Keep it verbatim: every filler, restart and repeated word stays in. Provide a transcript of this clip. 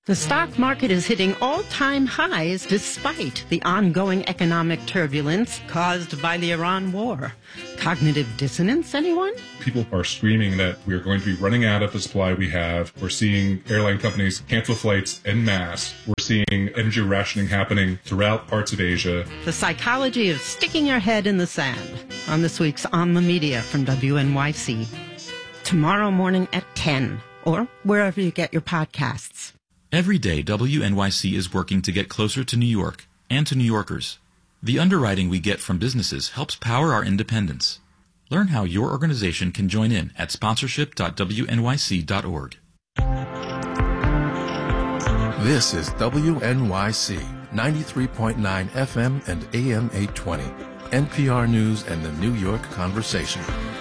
The stock market is hitting all-time highs despite the ongoing economic turbulence caused by the Iran war. Cognitive dissonance, anyone? People are screaming that we are going to be running out of the supply we have. We're seeing airline companies cancel flights en masse. We're seeing energy rationing happening throughout parts of Asia. The psychology of sticking your head in the sand on this week's On the Media from W N Y C. Tomorrow morning at ten, or wherever you get your podcasts. Every day, W N Y C is working to get closer to New York and to New Yorkers. The underwriting we get from businesses helps power our independence. Learn how your organization can join in at sponsorship dot w n y c dot org. This is W N Y C, ninety-three point nine F M and A M eight twenty, N P R News and the New York Conversation.